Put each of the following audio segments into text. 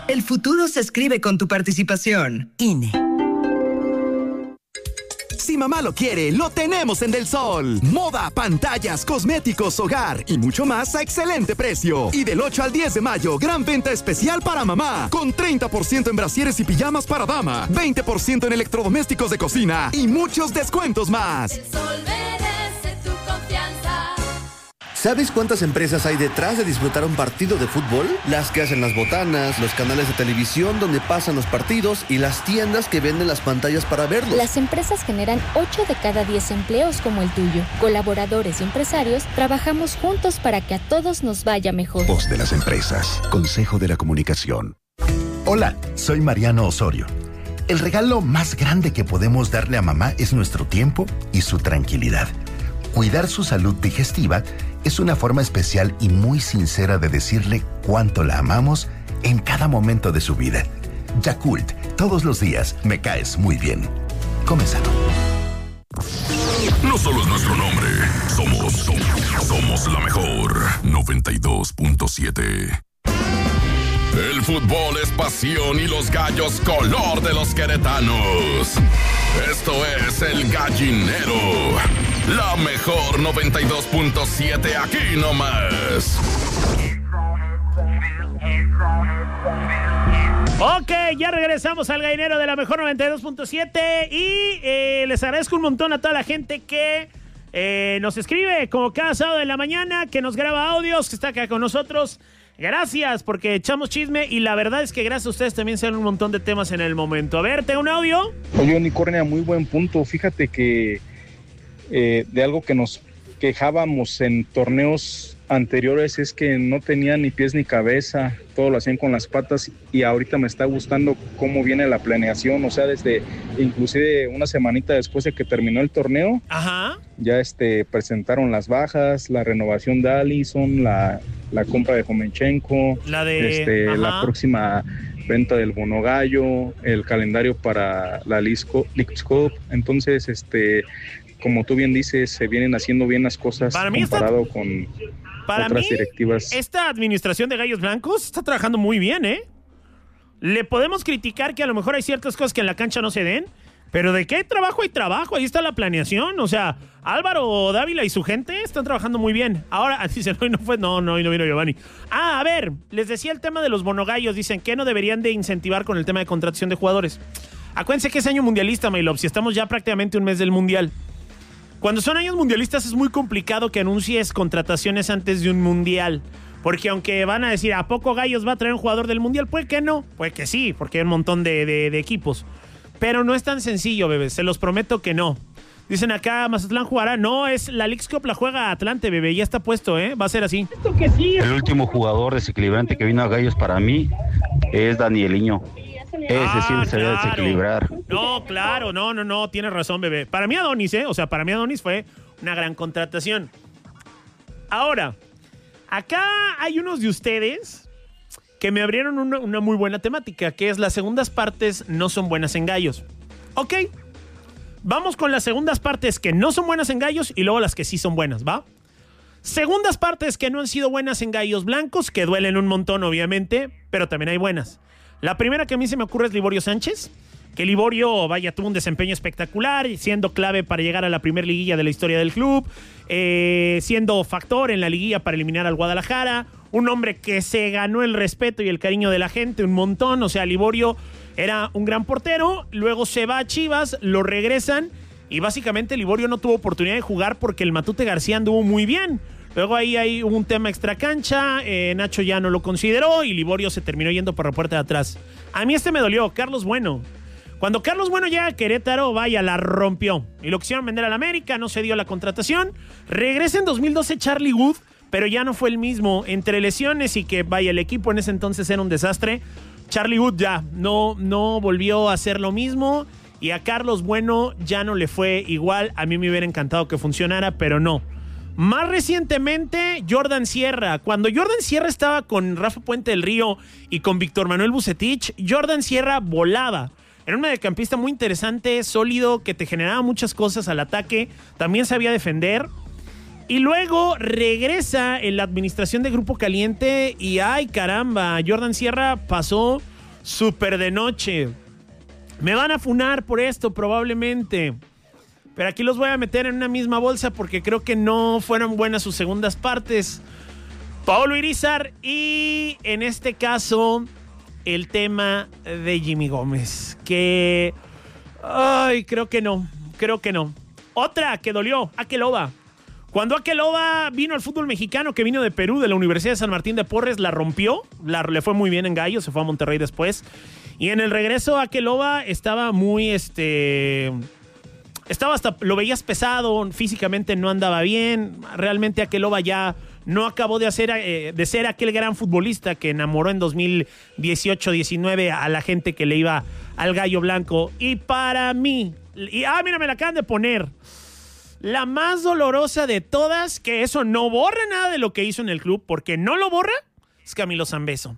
El futuro se escribe con tu participación. INE. Si mamá lo quiere, lo tenemos en Del Sol. Moda, pantallas, cosméticos, hogar y mucho más a excelente precio. Y del 8 al 10 de mayo, gran venta especial para mamá. Con 30% en brasieres y pijamas para dama, 20% en electrodomésticos de cocina y muchos descuentos más. Del Sol merece tu confianza. ¿Sabes cuántas empresas hay detrás de disfrutar un partido de fútbol? Las que hacen las botanas, los canales de televisión donde pasan los partidos y las tiendas que venden las pantallas para verlos. Las empresas generan 8 de cada 10 empleos como el tuyo. Colaboradores y empresarios trabajamos juntos para que a todos nos vaya mejor. Voz de las empresas. Consejo de la Comunicación. Hola, soy Mariano Osorio. El regalo más grande que podemos darle a mamá es nuestro tiempo y su tranquilidad. Cuidar su salud digestiva es una forma especial y muy sincera de decirle cuánto la amamos en cada momento de su vida. Yakult, todos los días me caes muy bien. Come sano. No solo es nuestro nombre, somos la mejor 92.7. El fútbol es pasión y los gallos color de los queretanos. Esto es El Gallinero. La mejor 92.7 aquí nomás. Ok, ya regresamos al Gallinero de la mejor 92.7 y les agradezco un montón a toda la gente que nos escribe como cada sábado de la mañana, que nos graba audios, que está acá con nosotros. Gracias, porque echamos chisme y la verdad es que gracias a ustedes también se dan un montón de temas en el momento. A ver, ¿tengo un audio? Oye, Unicornia, muy buen punto. Fíjate que de algo que nos quejábamos en torneos anteriores es que no tenían ni pies ni cabeza, todo lo hacían con las patas y ahorita me está gustando cómo viene la planeación, o sea, desde inclusive una semanita después de que terminó el torneo, ya presentaron las bajas, la renovación de Alisson, la compra de Jomenchenko, la próxima venta del Bono Gallo, el calendario para la Leagues Cup, entonces como tú bien dices, se vienen haciendo bien las cosas comparado con otras directivas. Esta administración de Gallos Blancos está trabajando muy bien, ¿eh? Le podemos criticar que a lo mejor hay ciertas cosas que en la cancha no se den, pero ¿de qué hay trabajo? Hay trabajo, ahí está la planeación. O sea, Álvaro Dávila y su gente están trabajando muy bien. Ahora, dicen, hoy no vino Giovanni. A ver, les decía el tema de los bonogallos. Dicen que no deberían de incentivar con el tema de contratación de jugadores. Acuérdense que es año mundialista, Maylov, si estamos ya prácticamente un mes del mundial. Cuando son años mundialistas es muy complicado que anuncies contrataciones antes de un mundial. Porque aunque van a decir, ¿a poco Gallos va a traer un jugador del mundial? Puede que no, puede que sí, porque hay un montón de equipos. Pero no es tan sencillo, bebé, se los prometo que no. Dicen acá, Mazatlán jugará. No, es la Leagues Cup, la juega Atlante, bebé, ya está puesto, va a ser así. El último jugador desequilibrante que vino a Gallos para mí es Danieliño. Ese sí se debe desequilibrar. No, claro, no, tienes razón, bebé. Para mí Adonis, o sea, para mí Adonis fue una gran contratación. Ahora, acá hay unos de ustedes que me abrieron una muy buena temática, que es las segundas partes no son buenas en Gallos. Ok, vamos con las segundas partes que no son buenas en Gallos y luego las que sí son buenas, ¿va? Segundas partes que no han sido buenas en Gallos Blancos, que duelen un montón, obviamente, pero también hay buenas. La primera que a mí se me ocurre es Liborio Sánchez, que Liborio, tuvo un desempeño espectacular, siendo clave para llegar a la primer liguilla de la historia del club, siendo factor en la liguilla para eliminar al Guadalajara, un hombre que se ganó el respeto y el cariño de la gente un montón. O sea, Liborio era un gran portero, luego se va a Chivas, lo regresan y básicamente Liborio no tuvo oportunidad de jugar porque el Matute García anduvo muy bien. Luego ahí hay un tema extracancha, Nacho ya no lo consideró y Liborio se terminó yendo por la puerta de atrás. A mí me dolió, Carlos Bueno. Cuando Carlos Bueno llega a Querétaro, la rompió. Y lo quisieron vender al América, no se dio la contratación. Regresa en 2012 Charlie Wood, pero ya no fue el mismo. Entre lesiones y que, el equipo en ese entonces era un desastre. Charlie Wood ya no volvió a hacer lo mismo. Y a Carlos Bueno ya no le fue igual. A mí me hubiera encantado que funcionara, pero no. Más recientemente, Jordan Sierra. Cuando Jordan Sierra estaba con Rafa Puente del Río y con Víctor Manuel Vucetich, Jordan Sierra volaba. Era un mediocampista muy interesante, sólido, que te generaba muchas cosas al ataque. También sabía defender. Y luego regresa en la administración de Grupo Caliente y ¡ay, caramba! Jordan Sierra pasó súper de noche. Me van a funar por esto probablemente. Pero aquí los voy a meter en una misma bolsa porque creo que no fueron buenas sus segundas partes. Paolo Irizar y en este caso el tema de Jimmy Gómez. Que... ay, creo que no. Otra que dolió, Akeloba. Cuando Akeloba vino al fútbol mexicano, que vino de Perú, de la Universidad de San Martín de Porres, la rompió. Le fue muy bien en Gallos, se fue a Monterrey después. Y en el regreso Akeloba estaba muy... estaba hasta... lo veías pesado, físicamente no andaba bien. Realmente Akeloba ya no acabó de ser aquel gran futbolista que enamoró en 2018-19 a la gente que le iba al Gallo Blanco. Y para mí... mira, me la acaban de poner. La más dolorosa de todas, que eso no borra nada de lo que hizo en el club, porque no lo borra, es Camilo Zambeso.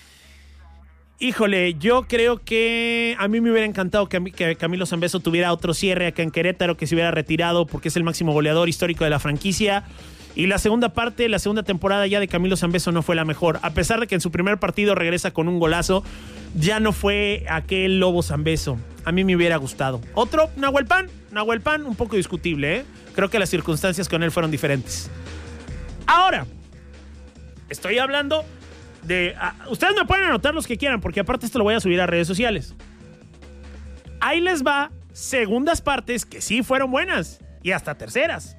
Híjole, yo creo que a mí me hubiera encantado que Camilo Zambeso tuviera otro cierre acá en Querétaro, que se hubiera retirado porque es el máximo goleador histórico de la franquicia. Y la segunda temporada ya de Camilo Zambeso no fue la mejor. A pesar de que en su primer partido regresa con un golazo, ya no fue aquel Lobo Zambeso. A mí me hubiera gustado. Otro, Nahuel Pan, un poco discutible, ¿eh? Creo que las circunstancias con él fueron diferentes. Ahora, estoy hablando de... ustedes me pueden anotar los que quieran, porque aparte esto lo voy a subir a redes sociales. Ahí les va segundas partes que sí fueron buenas, y hasta terceras.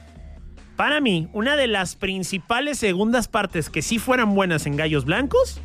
Para mí, una de las principales segundas partes que sí fueran buenas en Gallos Blancos,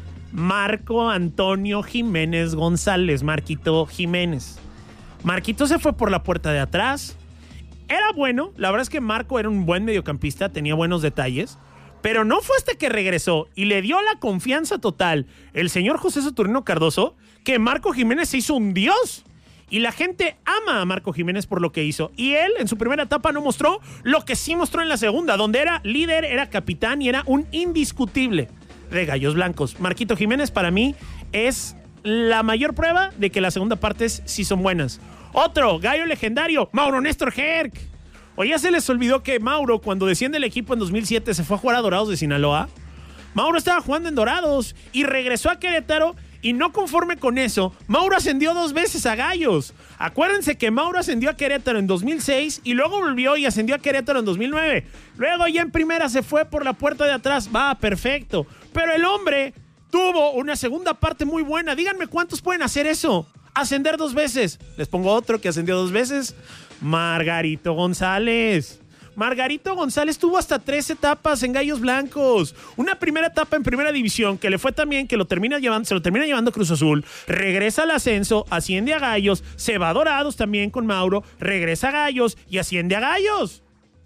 Marco Antonio Jiménez González, Marquito Jiménez. Marquito se fue por la puerta de atrás. Era bueno, la verdad es que Marco era un buen mediocampista, tenía buenos detalles, pero no fue hasta que regresó y le dio la confianza total el señor José Saturnino Cardoso que Marco Jiménez se hizo un dios. Y la gente ama a Marco Jiménez por lo que hizo. Y él en su primera etapa no mostró lo que sí mostró en la segunda, donde era líder, era capitán y era un indiscutible de Gallos Blancos. Marquito Jiménez para mí es la mayor prueba de que las segundas partes sí son buenas. Otro, gallo legendario, Mauro Néstor Herc. O ya se les olvidó que Mauro, cuando desciende el equipo en 2007, se fue a jugar a Dorados de Sinaloa. Mauro estaba jugando en Dorados y regresó a Querétaro. Y no conforme con eso, Mauro ascendió 2 veces a Gallos. Acuérdense que Mauro ascendió a Querétaro en 2006 y luego volvió y ascendió a Querétaro en 2009. Luego ya en primera se fue por la puerta de atrás. Va, perfecto. Pero el hombre tuvo una segunda parte muy buena. Díganme cuántos pueden hacer eso. Ascender 2 veces. Les pongo otro que ascendió 2 veces. Margarito González. Margarito González tuvo hasta 3 etapas en Gallos Blancos. Una primera etapa en primera división que le fue también, que se lo termina llevando Cruz Azul. Regresa al ascenso, asciende a Gallos, se va a Dorados también con Mauro, regresa a Gallos y asciende a Gallos.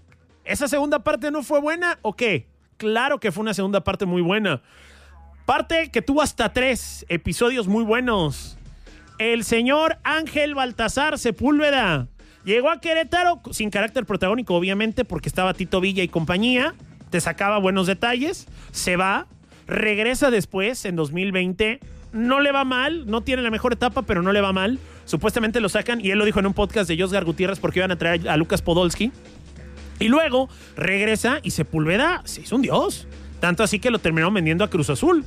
¿Esa segunda parte no fue buena o qué? Claro que fue una segunda parte muy buena. Parte que tuvo hasta 3 episodios muy buenos. El señor Ángel Baltasar Sepúlveda llegó a Querétaro sin carácter protagónico, obviamente, porque estaba Tito Villa y compañía. Te sacaba buenos detalles. Se va. Regresa después, en 2020. No le va mal. No tiene la mejor etapa, pero no le va mal. Supuestamente lo sacan, y él lo dijo en un podcast de Josgar Gutiérrez, porque iban a traer a Lucas Podolski. Y luego regresa y Sepúlveda se hizo un dios. Tanto así que lo terminaron vendiendo a Cruz Azul.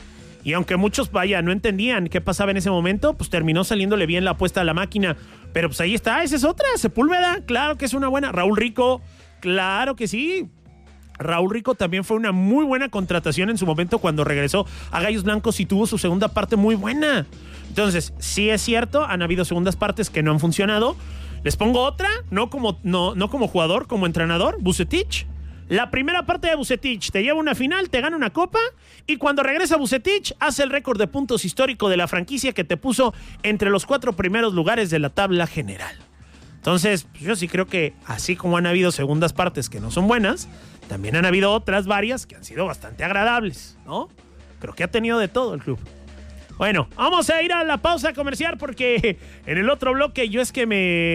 Y aunque muchos, no entendían qué pasaba en ese momento, pues terminó saliéndole bien la apuesta a la máquina. Pero pues ahí está, esa es otra. Sepúlveda, claro que es una buena. Raúl Rico, claro que sí. Raúl Rico también fue una muy buena contratación en su momento cuando regresó a Gallos Blancos y tuvo su segunda parte muy buena. Entonces, sí es cierto, han habido segundas partes que no han funcionado. Les pongo otra, no como jugador, como entrenador, Vucetich. La primera parte de Vucetich te lleva a una final, te gana una copa, y cuando regresa Vucetich hace el récord de puntos histórico de la franquicia que te puso entre los 4 primeros lugares de la tabla general. Entonces, pues yo sí creo que así como han habido segundas partes que no son buenas, también han habido otras varias que han sido bastante agradables, ¿no? Creo que ha tenido de todo el club. Bueno, vamos a ir a la pausa comercial porque en el otro bloque yo es que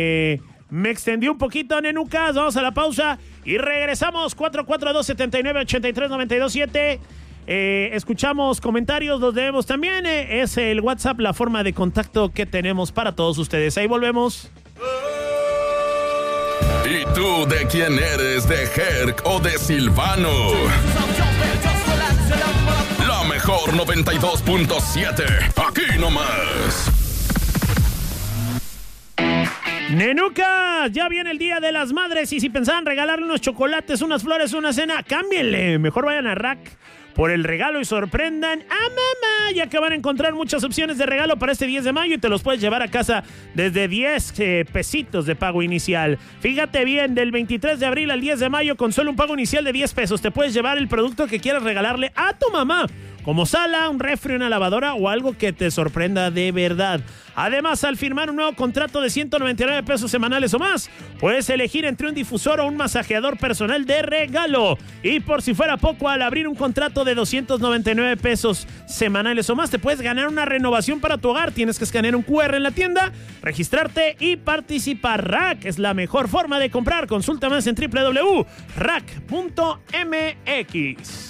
me extendí un poquito, nenucas. Vamos a la pausa y regresamos. 442-79-83-92-7. Escuchamos comentarios, los leemos también. Es el WhatsApp, la forma de contacto que tenemos para todos ustedes. Ahí volvemos. ¿Y tú de quién eres? ¿De Herc o de Silvano? La mejor mejor 92.7. Aquí nomás. Nenucas, ya viene el Día de las Madres y si pensaban regalarle unos chocolates, unas flores, una cena, cámbienle. Mejor vayan a Rack por el regalo y sorprendan a mamá, ya que van a encontrar muchas opciones de regalo para este 10 de mayo y te los puedes llevar a casa desde 10 pesitos de pago inicial. Fíjate bien, del 23 de abril al 10 de mayo con solo un pago inicial de 10 pesos te puedes llevar el producto que quieras regalarle a tu mamá, como sala, un refri, una lavadora o algo que te sorprenda de verdad. Además, al firmar un nuevo contrato de 199 pesos semanales o más, puedes elegir entre un difusor o un masajeador personal de regalo. Y por si fuera poco, al abrir un contrato de 299 pesos semanales o más, te puedes ganar una renovación para tu hogar. Tienes que escanear un QR en la tienda, registrarte y participar. Rack es la mejor forma de comprar. Consulta más en www.rack.mx.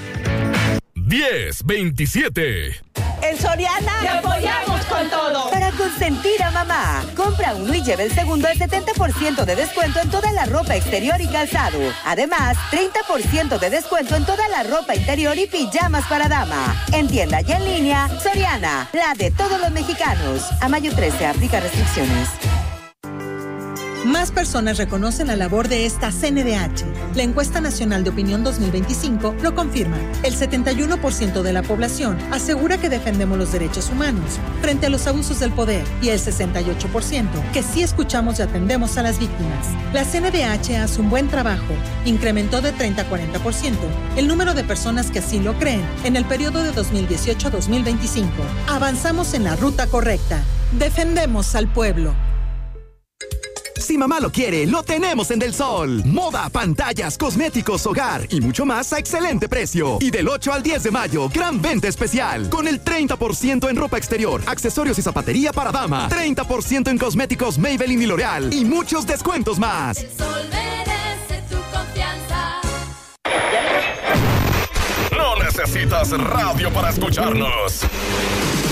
10-27. En Soriana ¡te apoyamos con todo! Para consentir a mamá, compra uno y lleve el segundo al 70% de descuento en toda la ropa exterior y calzado. Además, 30% de descuento en toda la ropa interior y pijamas para dama. En tienda y en línea, Soriana, la de todos los mexicanos. A mayo 13, aplica restricciones. Más personas reconocen la labor de esta CNDH. La encuesta nacional de opinión 2025 lo confirma. El 71% de la población asegura que defendemos los derechos humanos frente a los abusos del poder y el 68% que sí escuchamos y atendemos a las víctimas. La CNDH hace un buen trabajo. Incrementó de 30 a 40% el número de personas que así lo creen en el periodo de 2018 a 2025. Avanzamos en la ruta correcta. Defendemos al pueblo. Si mamá lo quiere, lo tenemos en Del Sol. Moda, pantallas, cosméticos, hogar y mucho más a excelente precio. Y del 8 al 10 de mayo, gran venta especial. Con el 30% en ropa exterior, accesorios y zapatería para dama. 30% en cosméticos Maybelline y L'Oreal. Y muchos descuentos más. El Sol merece tu confianza. No necesitas radio para escucharnos.